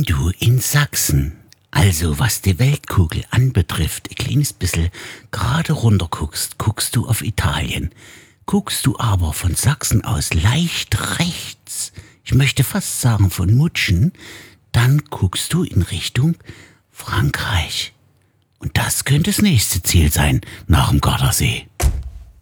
Wenn du in Sachsen, also was die Weltkugel anbetrifft, ein kleines bisschen gerade runter guckst, guckst du auf Italien. Guckst du aber von Sachsen aus leicht rechts, ich möchte fast sagen von Mutschen, dann guckst du in Richtung Frankreich. Und das könnte das nächste Ziel sein nach dem Gardasee.